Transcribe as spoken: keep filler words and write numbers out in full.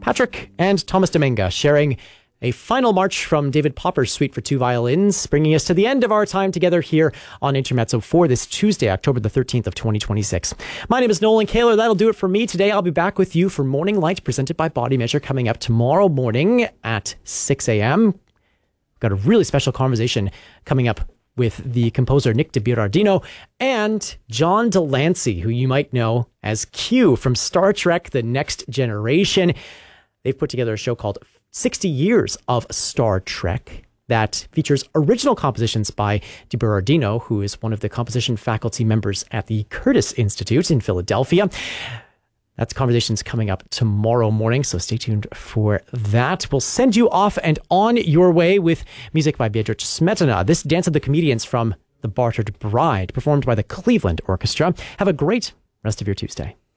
Patrick and Thomas Dominga sharing a final march from David Popper's Suite for Two Violins, bringing us to the end of our time together here on Intermezzo for this Tuesday, October the thirteenth of twenty twenty-six. My name is Nolan Kaler. That'll do it for me today. I'll be back with you for Morning Light presented by Body Measure coming up tomorrow morning at six a.m. Got a really special conversation coming up with the composer Nick DiBerardino and John Delancey, who you might know as Q from Star Trek The Next Generation. They've put together a show called sixty years of Star Trek that features original compositions by DiBerardino, who is one of the composition faculty members at the Curtis Institute in Philadelphia. That's conversations coming up tomorrow morning, so stay tuned for that. We'll send you off and on your way with music by Beatrice Smetana. This Dance of the Comedians from The Bartered Bride, performed by the Cleveland Orchestra. Have a great rest of your Tuesday.